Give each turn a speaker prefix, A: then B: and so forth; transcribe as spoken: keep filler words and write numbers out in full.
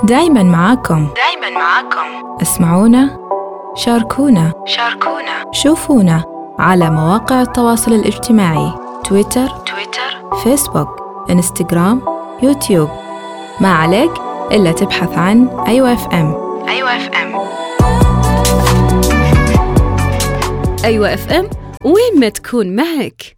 A: دايماً معاكم.
B: دايماً معاكم.
A: اسمعونا، شاركونا،
B: شاركونا،
A: شوفونا على مواقع التواصل الاجتماعي: تويتر،
B: تويتر،
A: فيسبوك، إنستغرام، يوتيوب. ما عليك إلا تبحث عن أيوة إف إم.
B: أيوة إف إم.
C: أيوة إف إم، وين ما تكون معك.